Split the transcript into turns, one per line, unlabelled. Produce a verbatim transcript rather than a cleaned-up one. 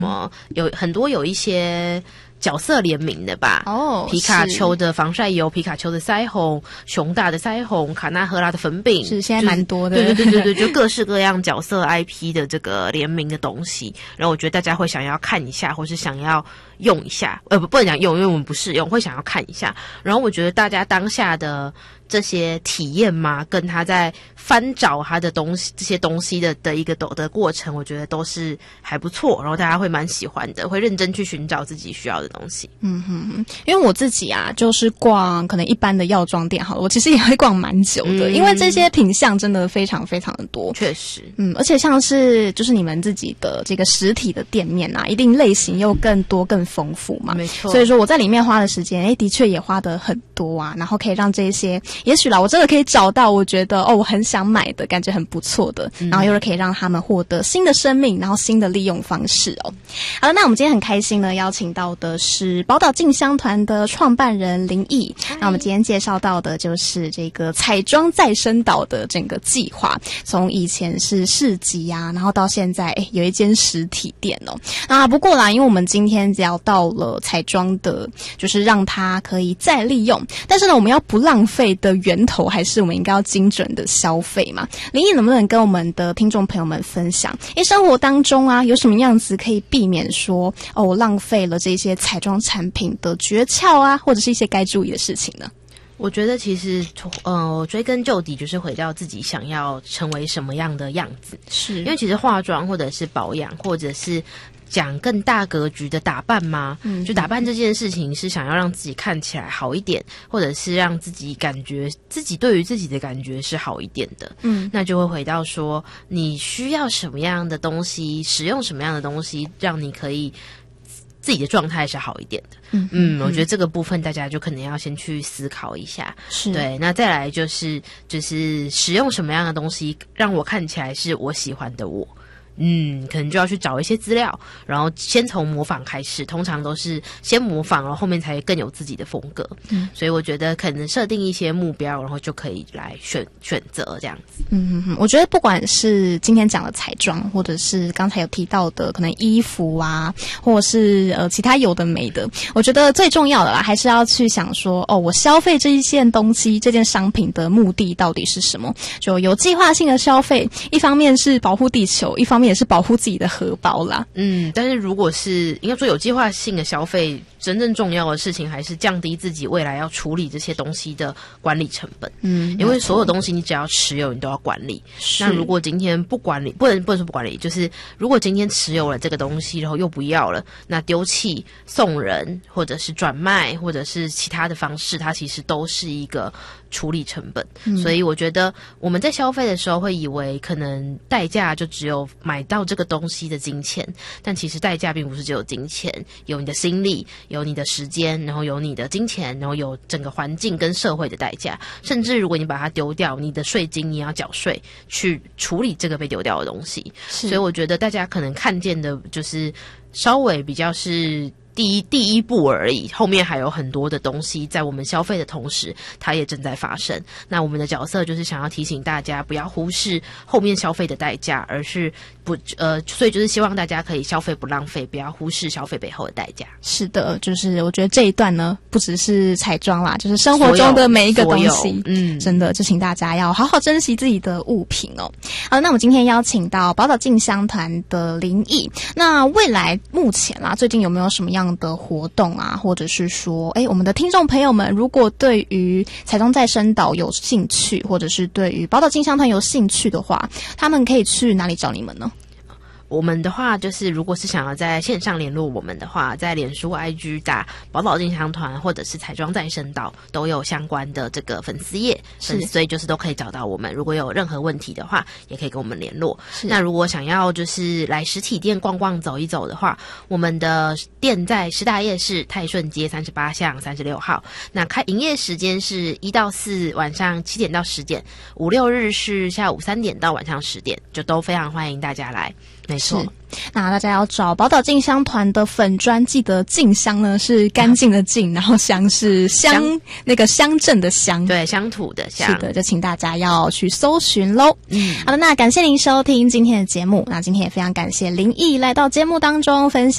么有很多有一些角色联名的吧，
哦，
皮卡丘的防晒油、皮卡丘的腮红、熊大的腮红、卡纳赫拉的粉饼，
是现在蛮多的，
对对对对对，就各式各样角色 I P 的这个联名的东西，然后我觉得大家会想要看一下，或是想要用一下，呃，不不能讲用，因为我们不适用，会想要看一下。然后我觉得大家当下的这些体验嘛，跟他在翻找他的东西这些东西的的一个的过程，我觉得都是还不错，然后大家会蛮喜欢的，会认真去寻找自己需要的东西。
嗯哼哼，因为我自己啊，就是逛可能一般的药妆店好了，我其实也会逛蛮久的，嗯、因为这些品项真的非常非常的多。
确实，
嗯，而且像是就是你们自己的这个实体的店面啊，一定类型又更多更丰富嘛。
没错，
所以说我在里面花的时间，哎，的确也花得很多啊，然后可以让这些，也许啦，我真的可以找到我觉得哦，我很想买的感觉很不错的，然后又是可以让他们获得新的生命，然后新的利用方式哦。好了，那我们今天很开心呢，邀请到的是宝岛进香团的创办人林毅。那我们今天介绍到的就是这个彩妆再生岛的整个计划，从以前是市集啊，然后到现在诶有一间实体店哦。那不过啦，因为我们今天聊到了彩妆的，就是让它可以再利用，但是呢，我们要不浪费的源头还是我们应该要精准的消费嘛。林毅能不能跟我们的听众朋友们分享，诶，生活当中啊有什么样子可以避免说哦我浪费了这些彩妆产品的诀窍啊，或者是一些该注意的事情呢？
我觉得其实，呃，追根究底就是回到自己想要成为什么样的样子。
是，
因为其实化妆或者是保养，或者是讲更大格局的打扮嘛，嗯，就打扮这件事情是想要让自己看起来好一点，或者是让自己感觉自己对于自己的感觉是好一点的。嗯，那就会回到说，你需要什么样的东西，使用什么样的东西，让你可以自己的状态是好一点的。嗯嗯，我觉得这个部分大家就可能要先去思考一下。是，对，那再来就是就是使用什么样的东西让我看起来是我喜欢的我。嗯，可能就要去找一些资料，然后先从模仿开始，通常都是先模仿，然后后面才更有自己的风格。嗯，所以我觉得可能设定一些目标，然后就可以来选选择这样子。
嗯嗯嗯，我觉得不管是今天讲的彩妆，或者是刚才有提到的可能衣服啊，或者是呃其他有的没的，我觉得最重要的啦，还是要去想说，哦，我消费这一件东西、这件商品的目的到底是什么？就有计划性的消费，一方面是保护地球，一方面也是保护自己的荷包啦。
嗯，但是如果是应该说有计划性的消费，真正重要的事情还是降低自己未来要处理这些东西的管理成本。嗯，因为所有东西你只要持有，你都要管理。那如果今天不管理，不能不能说不管理，就是如果今天持有了这个东西，然后又不要了，那丢弃、送人，或者是转卖，或者是其他的方式，它其实都是一个处理成本。嗯，所以我觉得我们在消费的时候会以为可能代价就只有买到这个东西的金钱，但其实代价并不是只有金钱，有你的心力，有你的时间，然后有你的金钱，然后有整个环境跟社会的代价，甚至如果你把它丢掉，你的税金你要缴税去处理这个被丢掉的东西。所以我觉得大家可能看见的就是稍微比较是第一第一步而已，后面还有很多的东西在我们消费的同时它也正在发生。那我们的角色就是想要提醒大家不要忽视后面消费的代价，而是不呃，所以就是希望大家可以消费不浪费，不要忽视消费背后的代价。
是的，就是我觉得这一段呢不只是彩妆啦，就是生活中的每一个东西，嗯，真的就请大家要好好珍惜自己的物品哦。好，那我们今天邀请到宝岛进香团的林毅，那未来目前啦，最近有没有什么样的活动啊，或者是说诶我们的听众朋友们如果对于彩妆再生岛有兴趣，或者是对于宝岛进香团有兴趣的话，他们可以去哪里找你们呢？
我们的话就是如果是想要在线上联络我们的话，在脸书 I G 打宝岛进香团或者是彩妆再生岛都有相关的这个粉丝页，所以就是都可以找到我们，如果有任何问题的话也可以跟我们联络。那如果想要就是来实体店逛逛走一走的话，我们的店在师大夜市泰顺街三十八巷三十六号，那开营业时间是一到四晚上七点到十点，五六日是下午三点到晚上十点，就都非常欢迎大家来。 没错。
那大家要找宝岛进香团的粉专，记得进香呢是干净的净，然后香是乡那个乡镇的乡，
对，乡土的乡。
是的，就请大家要去搜寻咯。嗯，好的，那感谢您收听今天的节目，那今天也非常感谢林毅来到节目当中分享